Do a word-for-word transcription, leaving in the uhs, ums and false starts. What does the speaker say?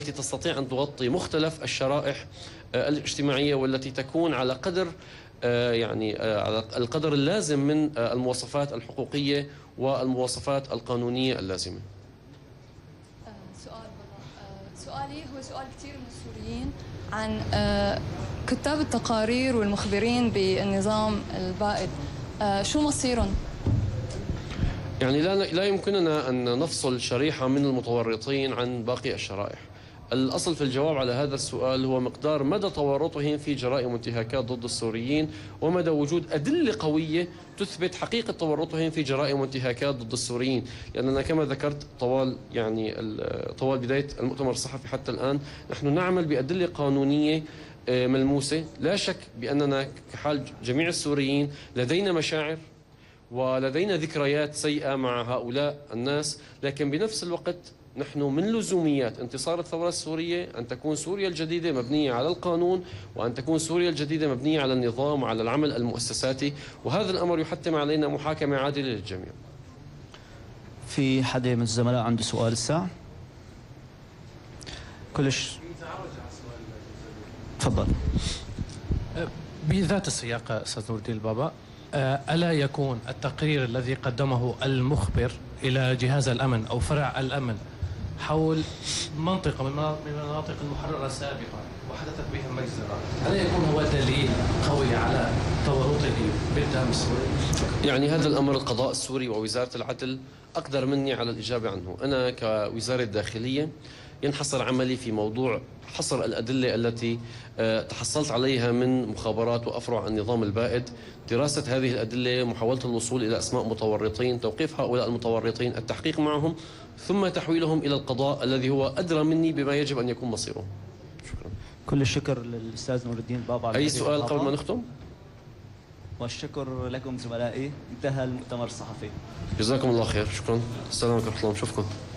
التي تستطيع أن تغطي مختلف الشرائح الاجتماعية والتي تكون على قدر يعني على القدر اللازم من المواصفات الحقوقية والمواصفات القانونية اللازمة. سؤال سؤالي هو سؤال كثير من السوريين عن كتاب التقارير والمخبرين بالنظام البائد، شو مصيرهم؟ يعني لا لا يمكننا أن نفصل شريحة من المتورطين عن باقي الشرائح. الأصل في الجواب على هذا السؤال هو مقدار مدى تورطهم في جرائم وانتهاكات ضد السوريين ومدى وجود أدلة قوية تثبت حقيقة تورطهم في جرائم وانتهاكات ضد السوريين، لأننا كما ذكرت طوال يعني طوال بداية المؤتمر الصحفي حتى الآن نحن نعمل بأدلة قانونية ملموسة. لا شك بأننا كحال جميع السوريين لدينا مشاعر ولدينا ذكريات سيئة مع هؤلاء الناس، لكن بنفس الوقت نحن من لزوميات انتصار الثورة السورية أن تكون سوريا الجديدة مبنية على القانون، وأن تكون سوريا الجديدة مبنية على النظام وعلى العمل المؤسساتي، وهذا الأمر يحتم علينا محاكمة عادلة للجميع. في حدا من الزملاء عنده سؤال الساعة؟ كلش تفضل. بذات السياق أستاذ نور الدين البابا، ألا يكون التقرير الذي قدمه المخبر إلى جهاز الأمن أو فرع الأمن حول منطقة من المناطق المحررة سابقا وحدثت بها مجزرة، ألا يكون هو دليل قوي على تورطه بالدم السوري؟ يعني هذا الأمر القضاء السوري ووزارة العدل أقدر مني على الإجابة عنه. أنا كوزارة داخلية ينحصر عملي في موضوع حصر الأدلة التي تحصلت عليها من مخابرات وأفرع النظام البائد، دراسة هذه الأدلة، محاولة الوصول إلى أسماء متورطين، توقيف هؤلاء المتورطين، التحقيق معهم، ثم تحويلهم إلى القضاء الذي هو أدرى مني بما يجب أن يكون مصيرهم. شكرا. كل الشكر للأستاذ نور الدين بابا على أي سؤال قبل ما نختم؟ والشكر لكم زملائي، انتهى المؤتمر الصحفي. جزاكم الله خير، شكرا. السلام عليكم ورحمة الله، نشوفكم.